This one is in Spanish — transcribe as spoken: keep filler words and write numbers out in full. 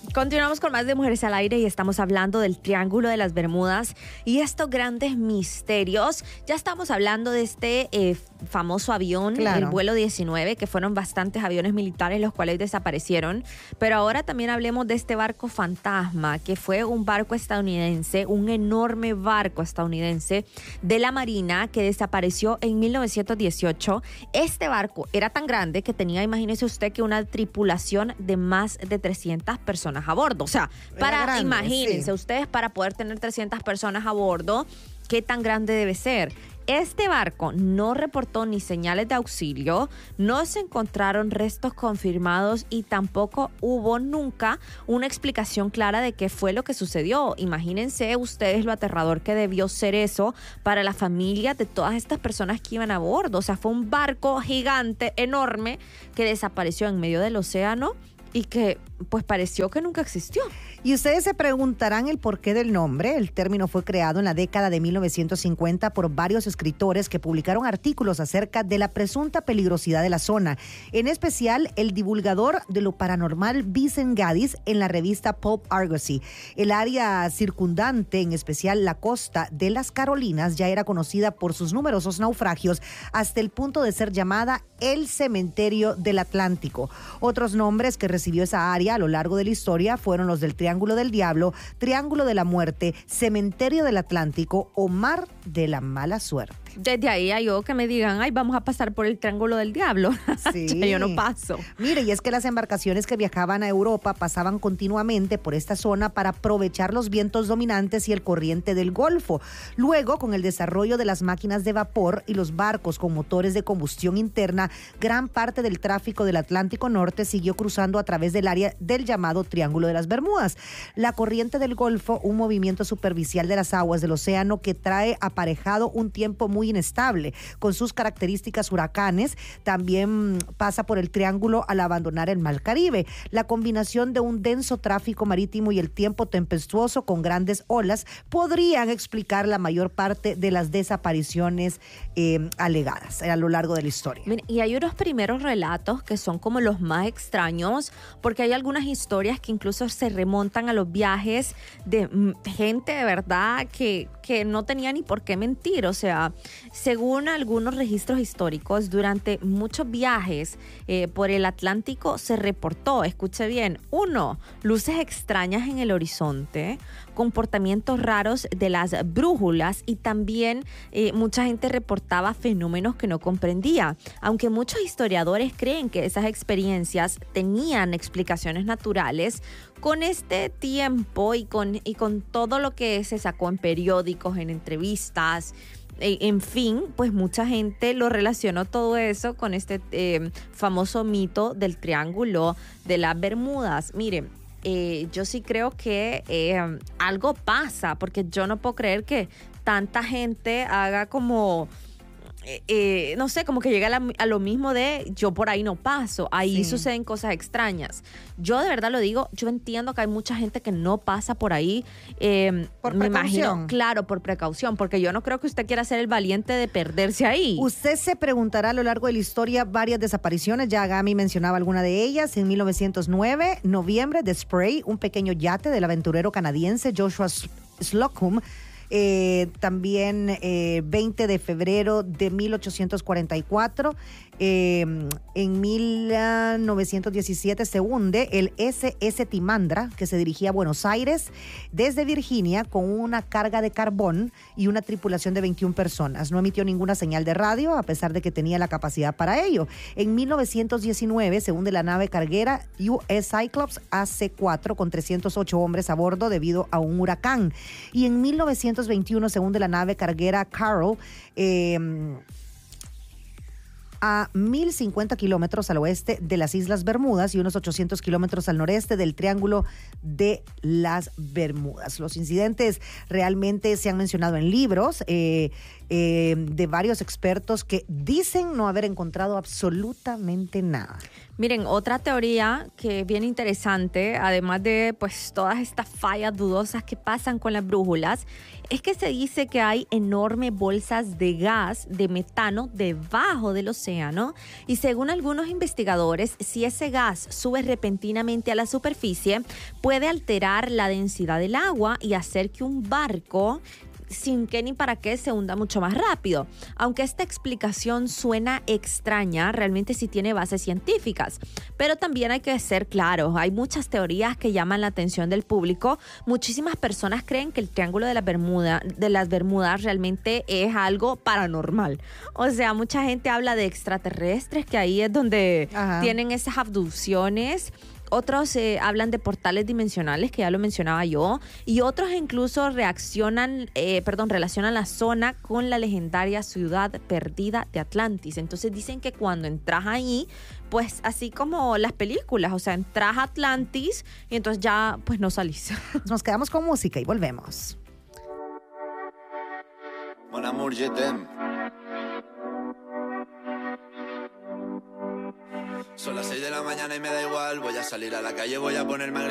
Continuamos con más de Mujeres al Aire y estamos hablando del Triángulo de las Bermudas y estos grandes misterios. Ya estamos hablando de este eh, famoso avión, claro. el vuelo diecinueve, que fueron bastantes aviones militares los cuales desaparecieron. Pero ahora también hablemos de este barco fantasma, que fue un barco estadounidense, un enorme barco estadounidense de la Marina que desapareció en mil novecientos dieciocho. Este barco era tan grande que tenía, imagínese usted, que una tripulación de más de trescientas personas a bordo. O sea, para, grande, imagínense sí. ustedes, para poder tener trescientas personas a bordo, ¿qué tan grande debe ser? Este barco no reportó ni señales de auxilio, no se encontraron restos confirmados y tampoco hubo nunca una explicación clara de qué fue lo que sucedió. Imagínense ustedes lo aterrador que debió ser eso para la familia de todas estas personas que iban a bordo. O sea, fue un barco gigante, enorme, que desapareció en medio del océano y que pues pareció que nunca existió. Y ustedes se preguntarán el porqué del nombre. El término fue creado en la década de mil novecientos cincuenta por varios escritores que publicaron artículos acerca de la presunta peligrosidad de la zona. En especial, el divulgador de lo paranormal Vincent Gaddis en la revista Pulp Argosy. El área circundante, en especial la costa de las Carolinas, ya era conocida por sus numerosos naufragios hasta el punto de ser llamada el cementerio del Atlántico. Otros nombres que recibió esa área a lo largo de la historia fueron los del Triángulo del Diablo, Triángulo de la Muerte, Cementerio del Atlántico o Mar de la Mala Suerte. Desde ahí hay yo que me digan, ay, vamos a pasar por el Triángulo del Diablo. Sí. Yo no paso. Mire, y es que las embarcaciones que viajaban a Europa pasaban continuamente por esta zona para aprovechar los vientos dominantes y el corriente del Golfo. Luego, con el desarrollo de las máquinas de vapor y los barcos con motores de combustión interna, gran parte del tráfico del Atlántico Norte siguió cruzando a través del área del llamado Triángulo de las Bermudas. La corriente del Golfo, un movimiento superficial de las aguas del océano que trae aparejado un tiempo muy inestable, con sus características huracanes, también pasa por el triángulo al abandonar el Mar Caribe. La combinación de un denso tráfico marítimo y el tiempo tempestuoso con grandes olas podrían explicar la mayor parte de las desapariciones eh, alegadas a lo largo de la historia. Y hay unos primeros relatos que son como los más extraños, porque hay algunas historias que incluso se remontan a los viajes de gente de verdad que, que no tenía ni por qué mentir. O sea, según algunos registros históricos, durante muchos viajes eh, por el Atlántico se reportó, escuche bien, uno, luces extrañas en el horizonte, comportamientos raros de las brújulas y también eh, mucha gente reportaba fenómenos que no comprendía. Aunque muchos historiadores creen que esas experiencias tenían explicaciones naturales, con este tiempo y con, y con todo lo que se sacó en periódicos, en entrevistas, en fin, pues mucha gente lo relacionó todo eso con este eh, famoso mito del Triángulo de las Bermudas. Miren, eh, yo sí creo que eh, algo pasa, porque yo no puedo creer que tanta gente haga como... Eh, eh, no sé, como que llega a, la, a lo mismo de yo por ahí no paso, ahí sí. suceden cosas extrañas. Yo de verdad lo digo, yo entiendo que hay mucha gente que no pasa por ahí. Eh, por me precaución. Imagino, claro, por precaución, porque yo no creo que usted quiera ser el valiente de perderse ahí. Usted se preguntará a lo largo de la historia varias desapariciones, ya Gami mencionaba alguna de ellas. En mil novecientos nueve, noviembre, The Spray, un pequeño yate del aventurero canadiense Joshua Slocum. Eh, también eh, veinte de febrero de mil ochocientos cuarenta y cuatro, eh, en mil novecientos diecisiete se hunde el ese ese Timandra, que se dirigía a Buenos Aires desde Virginia con una carga de carbón y una tripulación de veintiuna personas. No emitió ninguna señal de radio a pesar de que tenía la capacidad para ello. En mil novecientos diecinueve se hunde la nave carguera U S Cyclops A C cuatro con trescientos ocho hombres a bordo debido a un huracán. Y en mil novecientos veintiuno se hunde la nave carguera Carroll eh, a mil cincuenta kilómetros al oeste de las Islas Bermudas y unos ochocientos kilómetros al noreste del Triángulo de las Bermudas. Los incidentes realmente se han mencionado en libros eh, eh, de varios expertos que dicen no haber encontrado absolutamente nada. Miren, otra teoría que es bien interesante, además de pues todas estas fallas dudosas que pasan con las brújulas, es que se dice que hay enormes bolsas de gas de metano debajo del océano y según algunos investigadores, si ese gas sube repentinamente a la superficie, puede alterar la densidad del agua y hacer que un barco sin qué ni para qué se hunda mucho más rápido. Aunque esta explicación suena extraña, realmente sí tiene bases científicas. Pero también hay que ser claros, hay muchas teorías que llaman la atención del público. Muchísimas personas creen que el Triángulo de, la Bermuda, de las Bermudas realmente es algo paranormal. O sea, mucha gente habla de extraterrestres, que ahí es donde Ajá. tienen esas abducciones. Otros eh, hablan de portales dimensionales, que ya lo mencionaba yo, y otros incluso reaccionan, eh, perdón, relacionan la zona con la legendaria ciudad perdida de Atlantis. Entonces dicen que cuando entras ahí, pues así como las películas, o sea, entras a Atlantis y entonces ya pues no salís. Nos quedamos con música y volvemos. Mon amour, je t'aime. Son las seis de la mañana y me da igual. Voy a salir a la calle, voy a ponerme a gritar.